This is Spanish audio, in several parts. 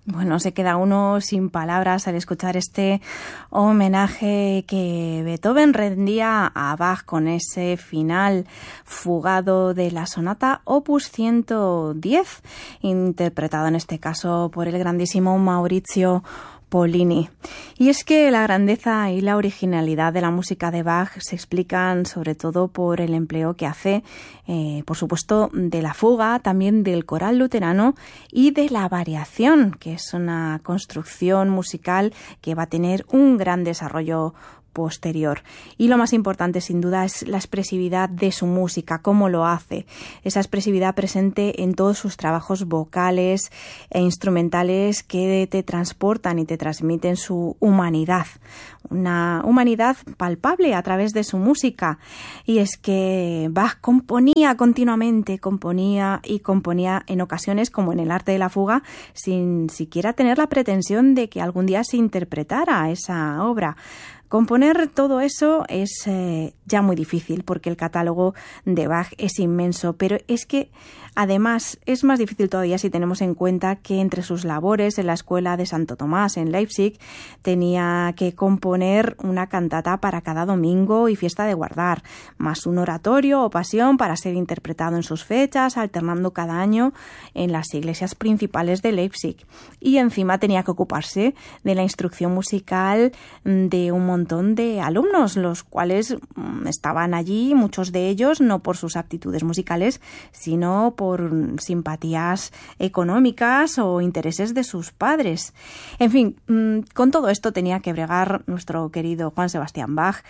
Bueno, se queda uno sin palabras al escuchar este homenaje que Beethoven rendía a Bach con ese final fugado de la sonata Opus 110, interpretado en este caso por el grandísimo Maurizio Pollini. Y es que la grandeza y la originalidad de la música de Bach se explican sobre todo por el empleo que hace, por supuesto, de la fuga, también del coral luterano y de la variación, que es una construcción musical que va a tener un gran desarrollo posterior. Y lo más importante, sin duda, es la expresividad de su música, cómo lo hace. Esa expresividad presente en todos sus trabajos vocales e instrumentales que te transportan y te transmiten su humanidad. Una humanidad palpable a través de su música. Y es que Bach componía continuamente, componía en ocasiones, como en el arte de la fuga, sin siquiera tener la pretensión de que algún día se interpretara esa obra. Componer todo eso es ya muy difícil porque el catálogo de Bach es inmenso, pero es que además es más difícil todavía si tenemos en cuenta que entre sus labores en la escuela de Santo Tomás en Leipzig tenía que componer una cantata para cada domingo y fiesta de guardar, más un oratorio o pasión para ser interpretado en sus fechas, alternando cada año en las iglesias principales de Leipzig. Y encima tenía que ocuparse de la instrucción musical de un montón de alumnos, los cuales estaban allí, muchos de ellos no por sus aptitudes musicales, sino por simpatías económicas o intereses de sus padres. En fin, con todo esto tenía que bregar nuestro querido Juan Sebastián Bach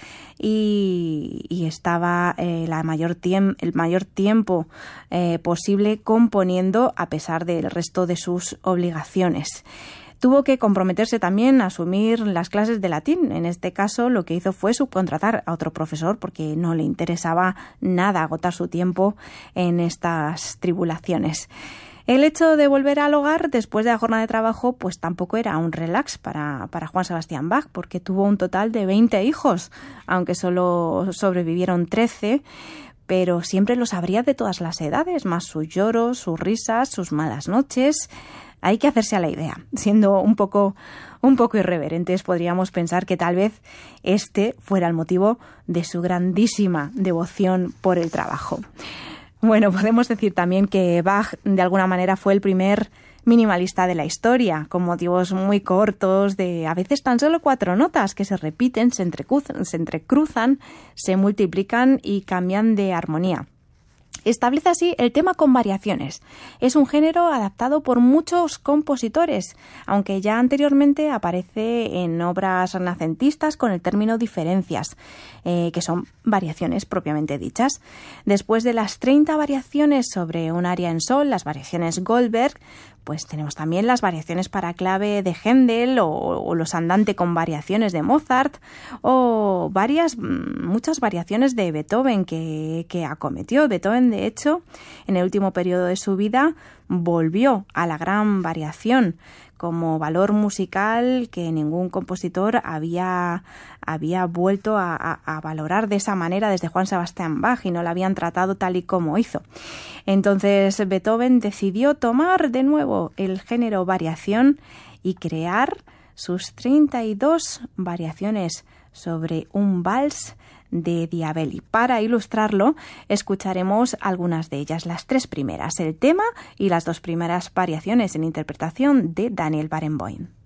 y estaba el mayor tiempo posible componiendo a pesar del resto de sus obligaciones. Tuvo que comprometerse también a asumir las clases de latín. En este caso, lo que hizo fue subcontratar a otro profesor porque no le interesaba nada agotar su tiempo en estas tribulaciones. El hecho de volver al hogar después de la jornada de trabajo pues tampoco era un relax para Juan Sebastián Bach, porque tuvo un total de 20 hijos, aunque solo sobrevivieron 13, pero siempre los habría de todas las edades, más sus lloros, sus risas, sus malas noches. Hay que hacerse a la idea. Siendo un poco irreverentes, podríamos pensar que tal vez este fuera el motivo de su grandísima devoción por el trabajo. Bueno, podemos decir también que Bach de alguna manera fue el primer minimalista de la historia, con motivos muy cortos de a veces tan solo 4 notas que se repiten, se entrecruzan, se multiplican y cambian de armonía. Establece así el tema con variaciones. Es un género adaptado por muchos compositores, aunque ya anteriormente aparece en obras renacentistas con el término diferencias, que son variaciones propiamente dichas. Después de las 30 variaciones sobre un aria en sol, las variaciones Goldberg, pues tenemos también las variaciones para clave de Händel o los andante con variaciones de Mozart o muchas variaciones de Beethoven que acometió. Beethoven, de hecho, en el último periodo de su vida volvió a la gran variación como valor musical que ningún compositor había vuelto a valorar de esa manera desde Juan Sebastián Bach y no la habían tratado tal y como hizo. Entonces Beethoven decidió tomar de nuevo el género variación y crear sus 32 variaciones sobre un vals de Diabelli. Para ilustrarlo, escucharemos algunas de ellas, las 3 primeras, el tema y las 2 primeras variaciones en interpretación de Daniel Barenboim.